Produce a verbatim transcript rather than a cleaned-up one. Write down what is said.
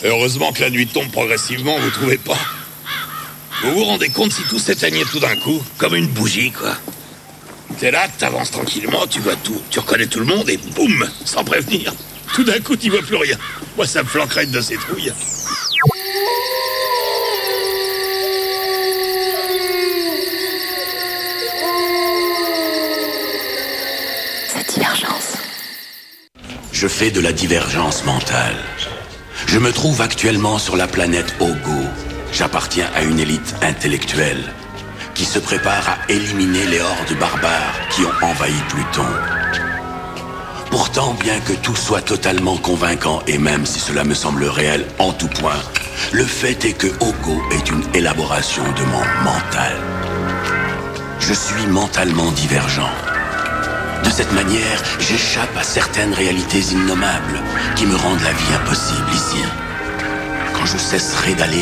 Heureusement que la nuit tombe progressivement, vous trouvez pas? Vous vous rendez compte si tout s'éteignait tout d'un coup? Comme une bougie, quoi. T'es là, t'avances tranquillement, tu vois tout, tu reconnais tout le monde et boum, sans prévenir. Tout d'un coup, t'y vois plus rien. Moi, ça me flanquerait de ces trouilles. Cette divergence. Je fais de la divergence mentale. Je me trouve actuellement sur la planète Ogo. J'appartiens à une élite intellectuelle qui se prépare à éliminer les hordes barbares qui ont envahi Pluton. Pourtant, bien que tout soit totalement convaincant, et même si cela me semble réel en tout point, le fait est que Ogo est une élaboration de mon mental. Je suis mentalement divergent. De cette manière, j'échappe à certaines réalités innommables qui me rendent la vie impossible ici. Quand je cesserai d'aller